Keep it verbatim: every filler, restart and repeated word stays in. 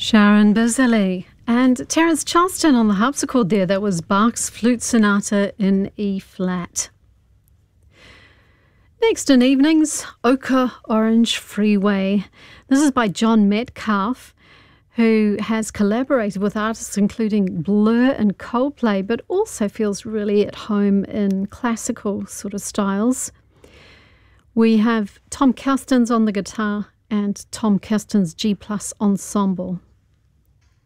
Sharon Bizzilli and Terence Charleston on the harpsichord there. That was Bach's Flute Sonata in E flat. Next in evenings, Ochre Orange Freeway. This is by John Metcalfe, who has collaborated with artists including Blur and Coldplay, but also feels really at home in classical sort of styles. We have Tom Kerstens on the guitar and Tom Kerstens G Plus Ensemble.